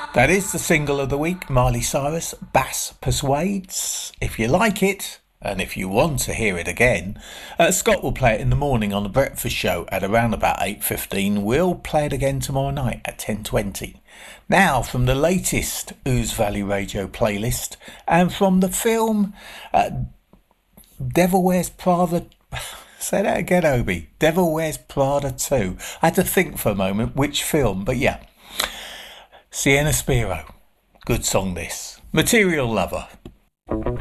That is the single of the week, Miley Cyrus, Bass Persuades. If you like it, and if you want to hear it again, Scott will play it in the morning on the breakfast show at around about 8:15. We'll play it again tomorrow night at 10:20. Now, from the latest Ooze Valley Radio playlist, and from the film Devil Wears Prada. Say that again, Obi. Devil Wears Prada 2. I had to think for a moment which film, but yeah. Sienna Spiro. Good song this. Material Lover.